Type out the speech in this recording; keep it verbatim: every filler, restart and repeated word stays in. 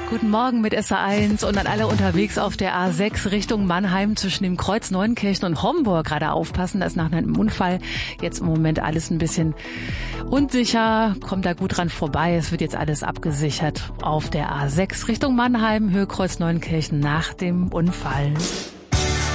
Guten Morgen mit S A eins und an alle unterwegs auf der A sechs Richtung Mannheim zwischen dem Kreuz Neunkirchen und Homburg. Gerade aufpassen, da ist nach einem Unfall jetzt im Moment alles ein bisschen unsicher. Kommt da gut dran vorbei. Es wird jetzt alles abgesichert auf der A sechs Richtung Mannheim, Höhe Kreuz Neunkirchen nach dem Unfall.